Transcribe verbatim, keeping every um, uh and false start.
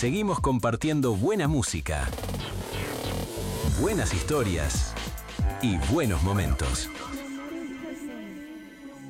seguimos compartiendo buena música, buenas historias y buenos momentos.